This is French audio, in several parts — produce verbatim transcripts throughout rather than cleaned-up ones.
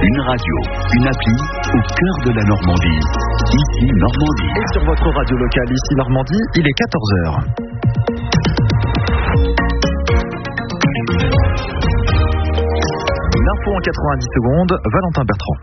Une radio, une appli au cœur de la Normandie. Ici Normandie. Et sur votre radio locale, ici Normandie, il est quatorze heures. L'info en quatre-vingt-dix secondes, Valentin Bertrand.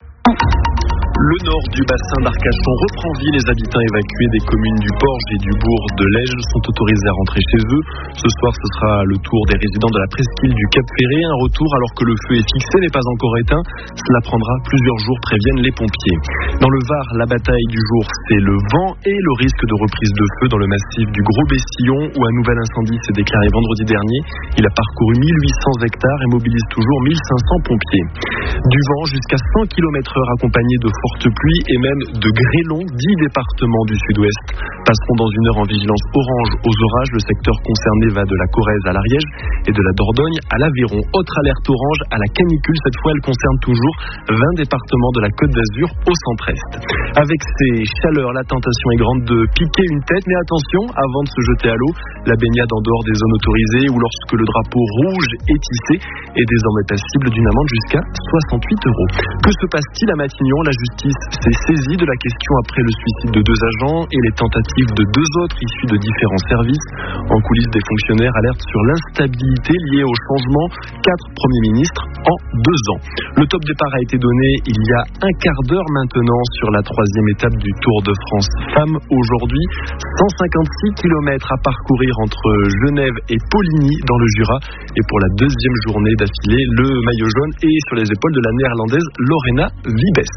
Le nord du bassin d'Arcachon reprend vie. Les habitants évacués des communes du Porge et du bourg de Lège sont autorisés à rentrer chez eux. Ce soir, ce sera le tour des résidents de la presqu'île du Cap Ferré. Un retour alors que le feu est fixé, n'est pas encore éteint. Cela prendra plusieurs jours, préviennent les pompiers. Dans le Var, la bataille du jour, c'est le vent et le risque de reprise de feu dans le massif du Gros Bessillon, où un nouvel incendie s'est déclaré vendredi dernier. Il a parcouru mille huit cents hectares et mobilise toujours mille cinq cents pompiers. Du vent jusqu'à cent kilomètres heure accompagné de fortes pluies et même de grêlons. Dix départements du sud-ouest passeront dans une heure en vigilance orange aux orages. Le secteur concerné va de la Corrèze à l'Ariège et de la Dordogne à l'Aveyron. Autre alerte orange à la canicule. Cette fois, elle concerne toujours vingt départements de la Côte d'Azur au centre-est. Avec ces chaleurs, la tentation est grande de piquer une tête. Mais attention, avant de se jeter à l'eau, la baignade en dehors des zones autorisées ou lorsque le drapeau rouge est tissé est désormais passible d'une amende jusqu'à soixante-huit euros. Que se passe-t-il à Matignon? La justice s'est saisie de la question après le suicide de deux agents et les tentatives de deux autres issus de différents services. En coulisses, des fonctionnaires alertent sur l'instabilité liée au changement. Quatre premiers ministres en deux ans. Le top départ a été donné il y a un quart d'heure maintenant sur la troisième étape du Tour de France Femmes. Aujourd'hui, cent cinquante-six kilomètres à parcourir entre Genève et Poligny dans le Jura. Et pour la deuxième journée d'affilée, le maillot jaune est sur les épaules de la néerlandaise Lorena Wiebes.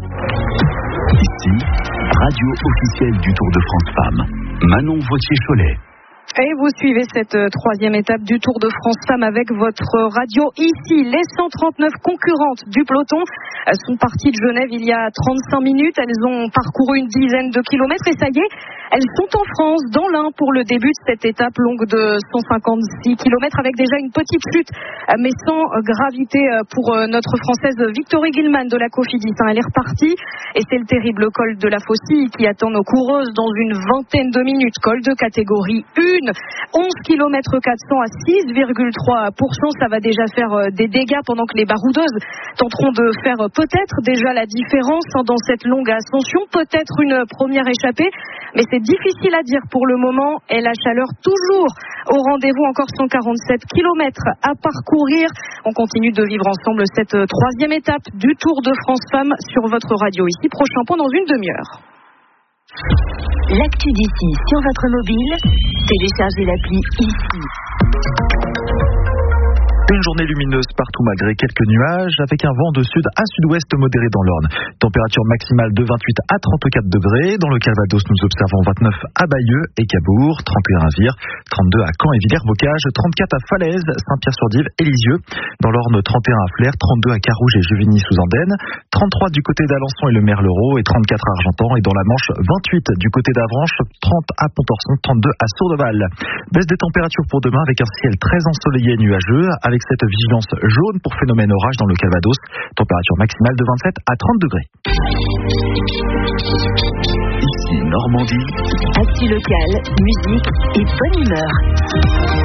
Ici, radio officielle du Tour de France Femmes. Manon Vautier-Cholet. Et vous suivez cette euh, troisième étape du Tour de France Femmes avec votre radio ici. Les cent trente-neuf concurrentes du peloton euh, sont parties de Genève il y a trente-cinq minutes. Elles ont parcouru une dizaine de kilomètres et ça y est, elles sont en France, dans l'Ain, pour le début de cette étape longue de cent cinquante-six kilomètres avec déjà une petite chute, euh, mais sans euh, gravité euh, pour euh, notre Française Victory Gilman de la Cofidis. Hein, elle est repartie et c'est le terrible col de la Faucille qui attend nos coureuses dans une vingtaine de minutes. Col de catégorie un. onze kilomètres quatre cents à six virgule trois pour cent, ça va déjà faire des dégâts pendant que les baroudeuses tenteront de faire peut-être déjà la différence dans cette longue ascension, peut-être une première échappée, mais c'est difficile à dire pour le moment et la chaleur toujours au rendez-vous, encore cent quarante-sept kilomètres à parcourir. On continue de vivre ensemble cette troisième étape du Tour de France Femmes sur votre radio ici. Prochain point dans une demi-heure. L'actu d'ici sur votre mobile, téléchargez l'appli ici. Une journée lumineuse partout malgré quelques nuages, avec un vent de sud à sud-ouest modéré dans l'Orne. Température maximale de vingt-huit à trente-quatre degrés. Dans le Calvados, nous observons vingt-neuf à Bayeux et Cabourg, trente et un à Vire, trente-deux à Caen et Villers-Bocage, trente-quatre à Falaise, Saint-Pierre-sur-Dive et Lisieux. Dans l'Orne, trente et un à Flers, trente-deux à Carouge et Juvigny-sous-Andenne, trente-trois du côté d'Alençon et le Merlereau et trente-quatre à Argentan. Et dans la Manche, vingt-huit du côté d'Avranches, trente à Pontorson, trente-deux à Sourdeval. Baisse des températures pour demain avec un ciel très ensoleillé et nuageux, avec cette vigilance jaune pour phénomène orage dans le Calvados. Température maximale de vingt-sept à trente degrés. Ici Normandie. Actu locale, musique et bonne humeur.